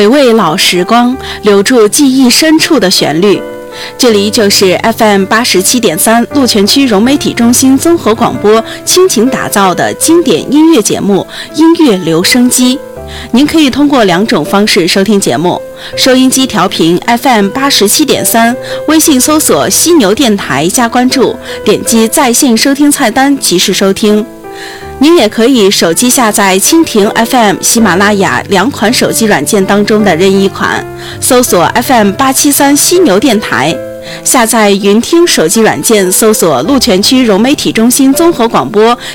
回味老时光，留住记忆深处的旋律。这里就是 FM87.3 鹿泉区融媒体中心综合广播倾情打造的经典音乐节目《音乐留声机》。您可以通过2种方式收听节目：收音机调频 FM87.3， 微信搜索犀牛电台加关注，点击在线收听菜单及时收听。您也可以手机下载蜻蜓 FM、喜马拉雅2款手机软件当中的任意款，搜索 FM873 犀牛电台。下载云听手机软件，搜索鹿泉区融媒体中心综合广播